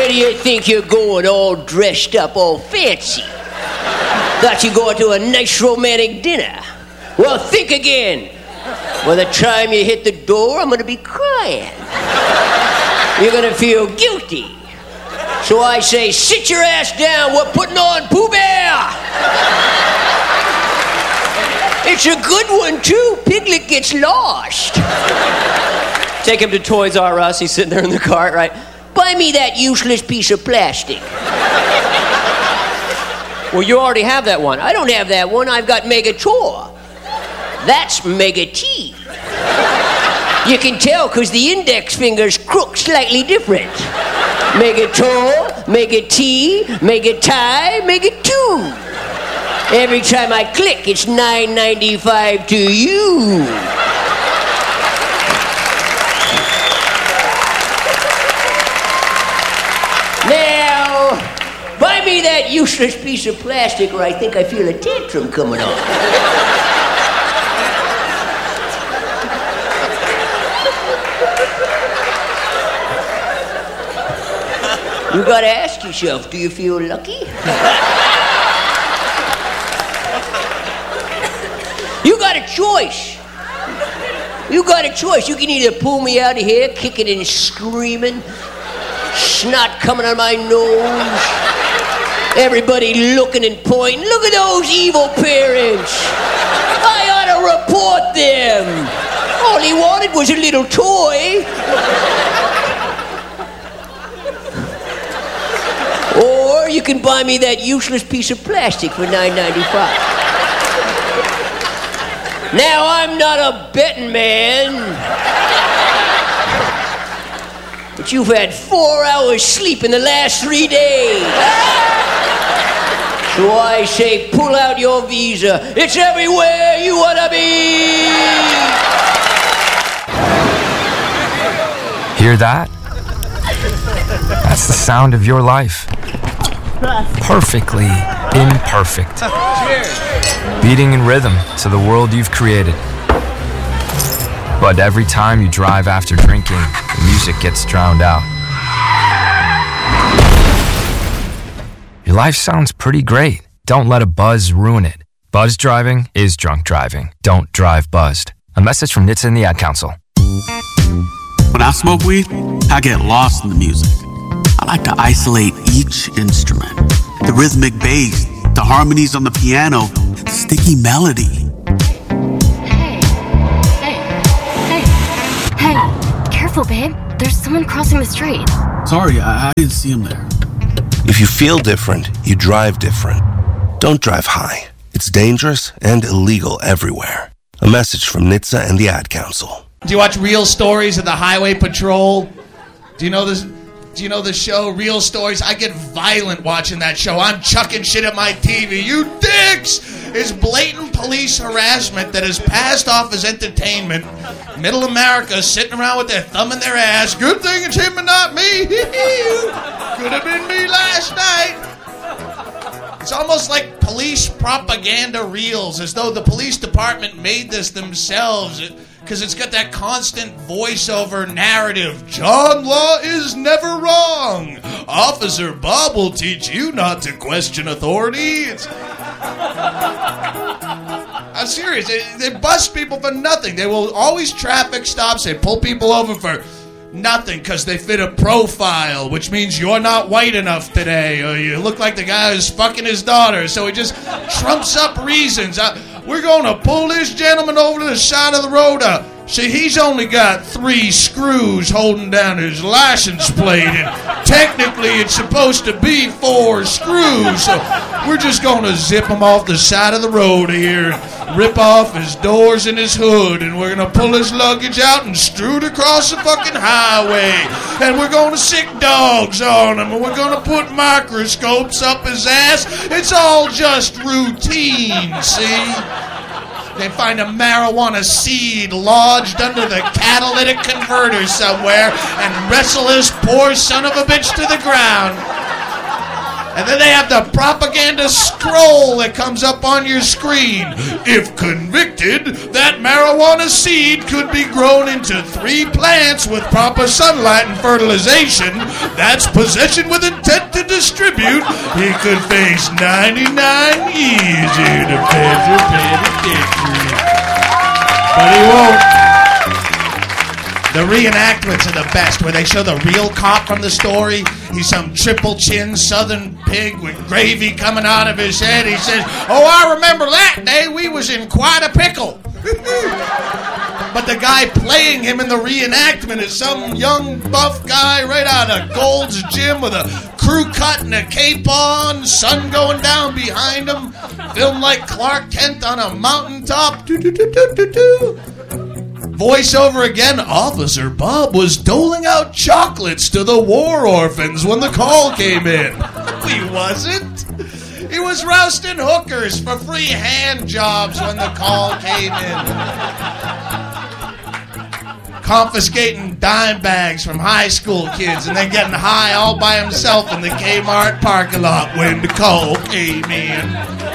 do you think you're going all dressed up, all fancy? Thought you'd go to a nice romantic dinner. Well, think again. By the time you hit the door, I'm gonna be crying. You're gonna feel guilty. So I say, sit your ass down, we're putting on Pooh Bear! It's a good one, too. Piglet gets lost. Take him to Toys R Us, he's sitting there in the cart, right? Buy me that useless piece of plastic. Well, you already have that one. I don't have that one, I've got Megator. That's Mega T. You can tell because the index finger's crook slightly different. Megator, Mega T, Mega Tie, Mega 2. Every time I click, it's $9.95 to you. Now, buy me that useless piece of plastic or I think I feel a tantrum coming on. You gotta ask yourself, do you feel lucky? You got a choice. You got a choice. You can either pull me out of here, kicking and screaming, snot coming out of my nose, everybody looking and pointing. Look at those evil parents. I ought to report them. All he wanted was a little toy. Or you can buy me that useless piece of plastic for $9.95. Now, I'm not a betting man, but you've had 4 hours sleep in the last 3 days. So I say, pull out your visa. It's everywhere you want to be. Hear that? That's the sound of your life. Perfectly imperfect. Beating in rhythm to the world you've created. But every time you drive after drinking, the music gets drowned out. Your life sounds pretty great. Don't let a buzz ruin it. Buzz driving is drunk driving. Don't drive buzzed. A message from NHTSA and the Ad Council. When I smoke weed, I get lost in the music. I like to isolate each instrument. The rhythmic bass, the harmonies on the piano, the sticky melody. Hey, careful, babe. There's someone crossing the street. Sorry, I didn't see him there. If you feel different, you drive different. Don't drive high. It's dangerous and illegal everywhere. A message from NHTSA and the Ad Council. Do you watch Real Stories of the Highway Patrol? Do you know this? Do you know the show Real Stories? I get violent watching that show. I'm chucking shit at my TV. You dicks! It's blatant police harassment that is passed off as entertainment. Middle America sitting around with their thumb in their ass. Good thing it's him and not me. Could have been me last night. It's almost like police propaganda reels, as though the police department made this themselves. Because it's got that constant voiceover narrative. John Law is never wrong. Officer Bob will teach you not to question authority. I'm serious. They bust people for nothing. They will always traffic stops. They pull people over for nothing because they fit a profile, which means you're not white enough today, or you look like the guy who's fucking his daughter. So he just trumps up reasons. We're going to pull this gentleman over to the side of the road. See, he's only got 3 screws holding down his license plate, and technically it's supposed to be 4 screws. So we're just going to zip him off the side of the road here, and rip off his doors and his hood, and we're going to pull his luggage out and strew it across the fucking highway. And we're going to sick dogs on him, and we're going to put microscopes up his ass. It's all just routine, see? They find a marijuana seed lodged under the catalytic converter somewhere and wrestle this poor son of a bitch to the ground. And then they have the propaganda scroll that comes up on your screen. If convicted, that marijuana seed could be grown into 3 plants with proper sunlight and fertilization. That's possession with intent to distribute. He could face 99 years in a federal penitentiary. But he won't. The reenactments are the best, where they show the real cop from the story. He's some triple chin southern pig with gravy coming out of his head. He says, "Oh, I remember that day. We was in quite a pickle." But the guy playing him in the reenactment is some young buff guy right out of Gold's Gym with a crew cut and a cape on, sun going down behind him, filmed like Clark Kent on a mountaintop. Voiceover again, Officer Bob was doling out chocolates to the war orphans when the call came in. He wasn't. He was roasting hookers for free hand jobs when the call came in. Confiscating dime bags from high school kids and then getting high all by himself in the Kmart parking lot when the call came in.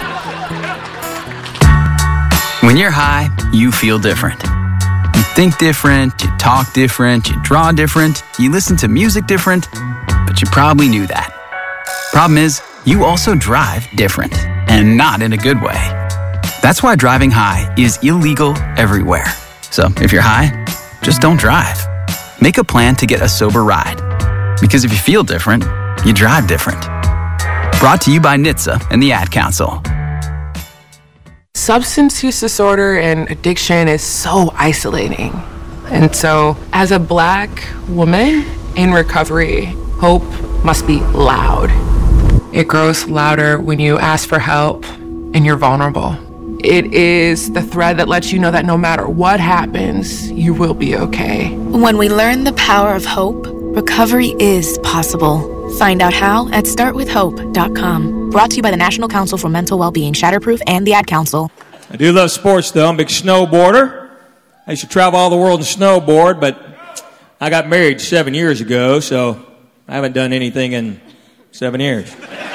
When you're high, you feel different. You think different, you talk different, you draw different, you listen to music different, but you probably knew that. Problem is, you also drive different, and not in a good way. That's why driving high is illegal everywhere. So if you're high, just don't drive. Make a plan to get a sober ride. Because if you feel different, you drive different. Brought to you by NHTSA and the Ad Council. Substance use disorder and addiction is so isolating. And so, as a Black woman in recovery, hope must be loud. It grows louder when you ask for help and you're vulnerable. It is the thread that lets you know that no matter what happens, you will be okay. When we learn the power of hope, recovery is possible. Find out how at startwithhope.com. Brought to you by the National Council for Mental Wellbeing, Shatterproof, and the Ad Council. I do love sports, though. I'm a big snowboarder. I used to travel all the world and snowboard, but I got married 7 years ago, so I haven't done anything in 7 years.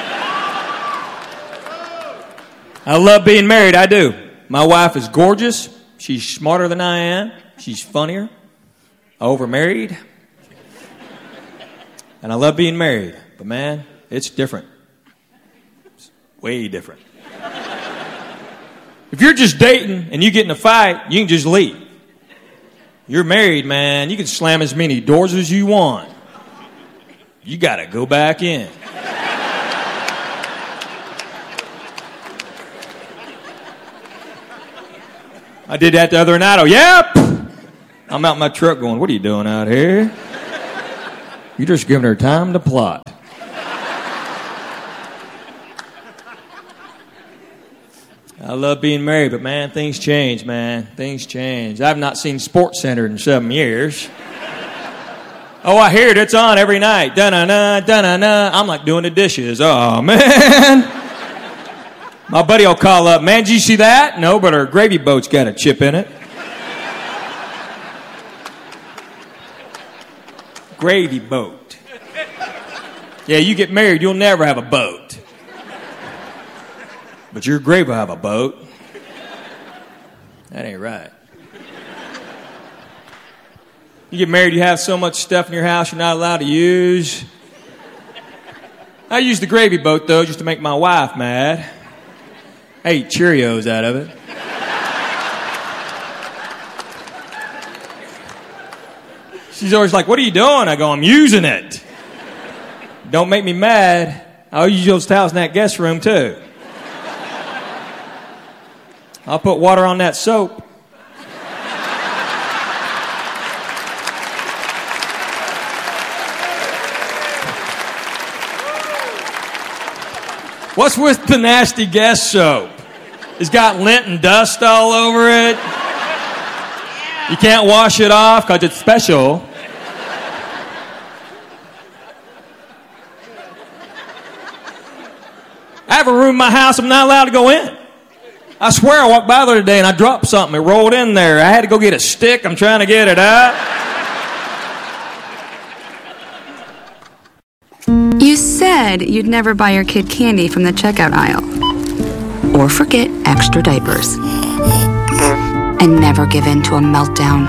I love being married, I do. My wife is gorgeous. She's smarter than I am. She's funnier. Overmarried. And I love being married. But man, it's different. It's way different. If you're just dating and you get in a fight, you can just leave. You're married, man. You can slam as many doors as you want. You got to go back in. I did that the other night. Oh, yeah. I'm out in my truck going, what are you doing out here? You're just giving her time to plot. I love being married, but man, things change, man. Things change. I've not seen SportsCenter in 7 years. Oh, I hear it. It's on every night. Da-na-na, da-na-na. I'm like doing the dishes. Oh, man. My buddy will call up, man, did you see that? No, but our gravy boat's got a chip in it. Gravy boat. Yeah, you get married, you'll never have a boat. But your grave will have a boat. That ain't right. You get married, you have so much stuff in your house you're not allowed to use. I use the gravy boat, though, just to make my wife mad. I eat Cheerios out of it. She's always like, what are you doing? I go, I'm using it. Don't make me mad. I'll use those towels in that guest room, too. I'll put water on that soap. What's with the nasty guest soap? It's got lint and dust all over it. You can't wash it off because it's special. I have a room in my house I'm not allowed to go in. I swear I walked by there today and I dropped something. It rolled in there. I had to go get a stick. I'm trying to get it out. You said said you'd never buy your kid candy from the checkout aisle. Or forget extra diapers. And never give in to a meltdown.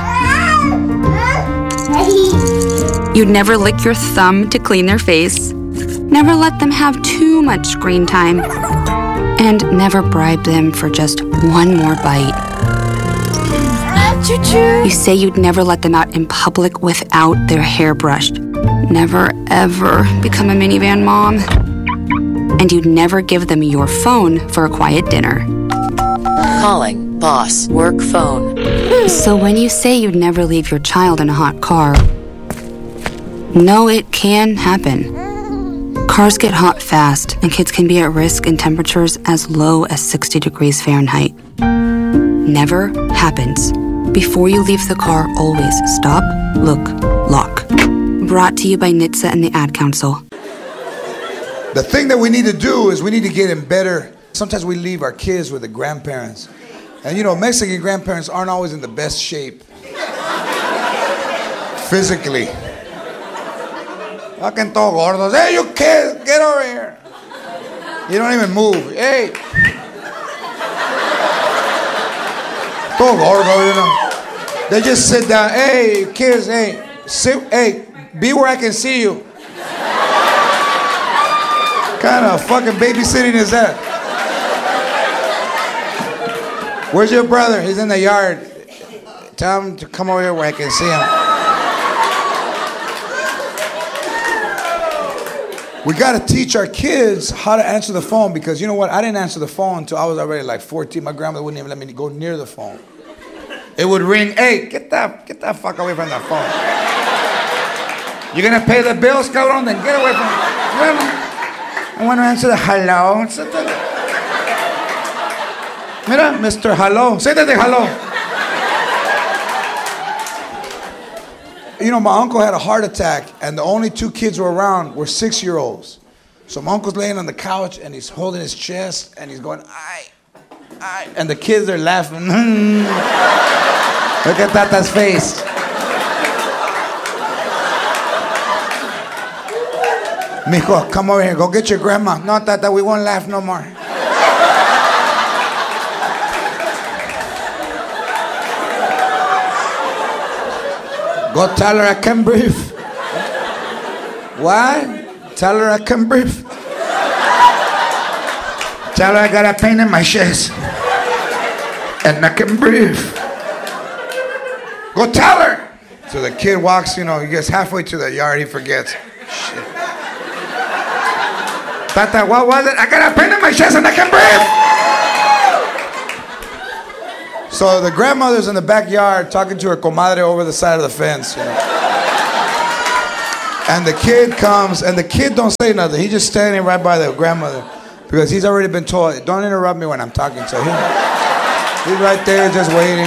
You'd never lick your thumb to clean their face. Never let them have too much screen time. And never bribe them for just one more bite. You say you'd never let them out in public without their hair brushed. Never, ever become a minivan mom. And you'd never give them your phone for a quiet dinner. Calling boss work phone. So when you say you'd never leave your child in a hot car, no, it can happen. Cars get hot fast, and kids can be at risk in temperatures as low as 60 degrees Fahrenheit. Never happens. Before you leave the car, always stop, look, lock. Brought to you by NHTSA and the Ad Council. The thing that we need to do is we need to get in better. Sometimes we leave our kids with the grandparents. And you know, Mexican grandparents aren't always in the best shape. Physically. Fucking todo gordos. Hey, you kids, get over here. You don't even move. Hey. Todo gordo, you know. They just sit down. Hey, kids, hey, sit, hey, be where I can see you. What kind of fucking babysitting is that? Where's your brother? He's in the yard. Tell him to come over here where I can see him. We got to teach our kids how to answer the phone because you know what? I didn't answer the phone until I was already like 14. My grandmother wouldn't even let me go near the phone. It would ring, hey, get that fuck away from that phone. You're going to pay the bills, cabrón? Then get away from it. I want to answer the hello. Mira, Mr. Hello. Siéntate, hello. You know, my uncle had a heart attack, and the only two kids who were around were 6-year-olds. So my uncle's laying on the couch, and he's holding his chest, and he's going, ay. And the kids are laughing. Look at Tata's face. Mijo, come over here. Go get your grandma. No, Tata, we won't laugh no more. Go tell her I can breathe. What? Tell her I can breathe. Tell her I got a pain in my chest. And I can breathe. Go tell her. So the kid walks, you know, he gets halfway to the yard, he forgets. Shit. Tata, what was it? I got a pain in my chest and I can breathe. So the grandmother's in the backyard talking to her comadre over the side of the fence, you know. And the kid comes, and the kid don't say nothing. He's just standing right by the grandmother because he's already been told, don't interrupt me when I'm talking. So he's right there just waiting.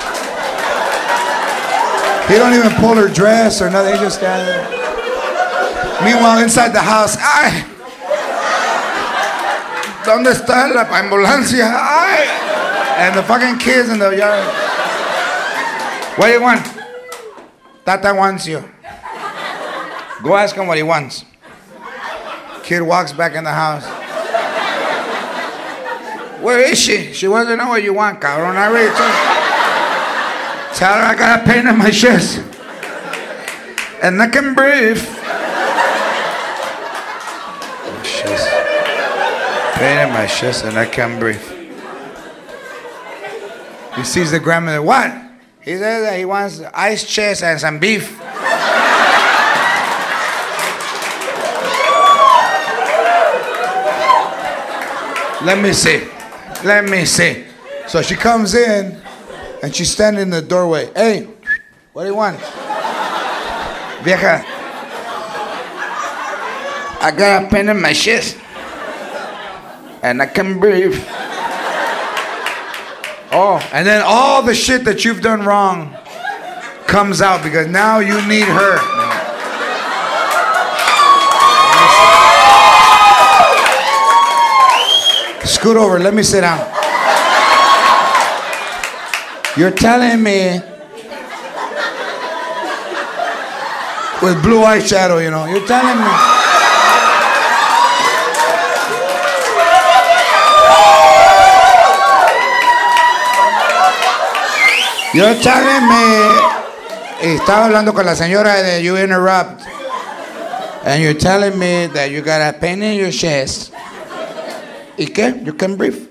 He don't even pull her dress or nothing. He just standing there. Meanwhile, inside the house, ay, ¿dónde está la ambulancia? Ay. And the fucking kids in the yard. What do you want? Tata wants you. Go ask him what he wants. Kid walks back in the house. Where is she? She wants to know what you want, cabrón. I already told her. Tell her I got a pain in my chest. And I can breathe. Pain in my chest and I can breathe. He sees the grandmother. What? He says that he wants ice chest and some beef. Let me see. Let me see. So she comes in and she's standing in the doorway. Hey, what do you want? Vieja, I got a pain in my chest and I can breathe. Oh, and then all the shit that you've done wrong comes out because now you need her. Scoot over, let me sit down. You're telling me with blue eyeshadow, you know, you're telling me You're telling me. Estaba hablando con la señora de You Interrupt. And you're telling me that you got a pain in your chest. ¿Y qué? You can breathe.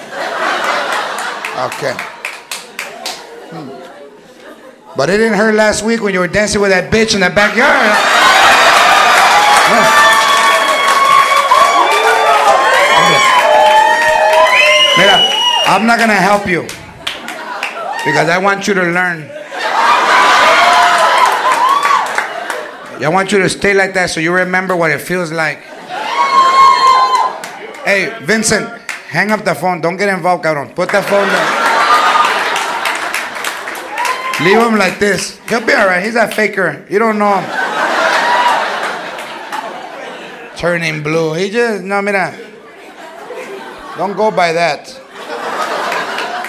Okay. But it didn't hurt last week when you were dancing with that bitch in the backyard. Mira, I'm not gonna help you because I want you to learn. I want you to stay like that so you remember what it feels like. Hey, Vincent, hang up the phone. Don't get involved, cabrón. Put the phone down. Leave him like this. He'll be all right. He's a faker. You don't know him. Turning blue. He just, no, mira. Don't go by that.